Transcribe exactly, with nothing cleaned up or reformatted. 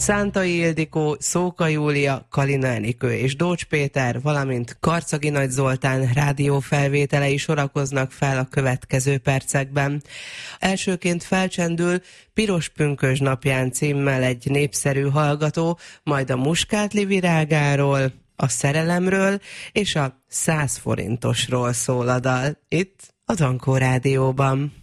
Szántai Ildikó, Szóka Júlia, Kalina Enikő és Dócs Péter, valamint Karcagi Nagy Zoltán rádiófelvételei sorakoznak fel a következő percekben. Elsőként felcsendül Piros Pünkösd napján címmel egy népszerű hallgató, majd a muskátli virágáról, a szerelemről és a száz forintosról szól a dal, itt a Dankó Rádióban.